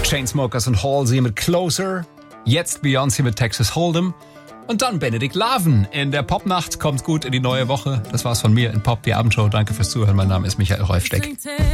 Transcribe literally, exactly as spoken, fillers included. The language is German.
Chainsmokers und Halsey mit Closer. Jetzt Beyoncé mit Texas Hold'em. Und dann Benedikt Laven in der Popnacht. Kommt gut in die neue Woche. Das war's von mir in Pop, die Abendshow. Danke fürs Zuhören. Mein Name ist Michael Rolfsteck.